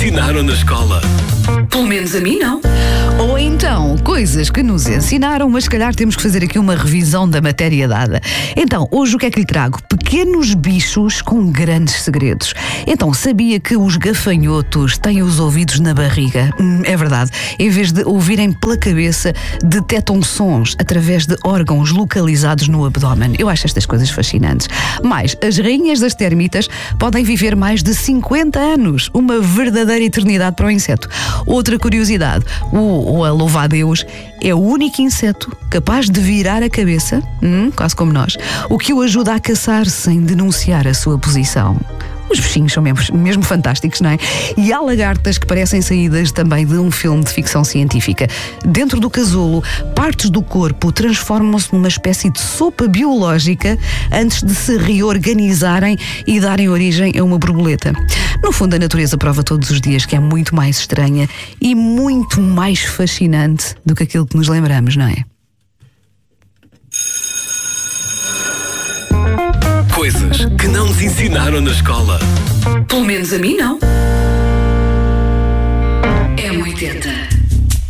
ensinaram na escola? Pelo menos a mim não. Ou então, coisas que nos ensinaram, mas se calhar temos que fazer aqui uma revisão da matéria dada. Então, hoje o que é que lhe trago? Pequenos bichos com grandes segredos. Então, sabia que os gafanhotos têm os ouvidos na barriga? É verdade. Em vez de ouvirem pela cabeça, detectam sons através de órgãos localizados no abdômen. Eu acho estas coisas fascinantes. Mas as rainhas das termitas podem viver mais de 50 anos. Uma verdadeira eternidade para o inseto. Outra curiosidade, o louva-a-Deus é o único inseto capaz de virar a cabeça, quase como nós, o que o ajuda a caçar sem denunciar a sua posição. Os bichinhos são mesmo fantásticos, não é? E há lagartas que parecem saídas também de um filme de ficção científica. Dentro do casulo, partes do corpo transformam-se numa espécie de sopa biológica antes de se reorganizarem e darem origem a uma borboleta. No fundo, a natureza prova todos os dias que é muito mais estranha e muito mais fascinante do que aquilo que nos lembramos, não é? Coisas que não nos ensinaram na escola. Pelo menos a mim não. M80.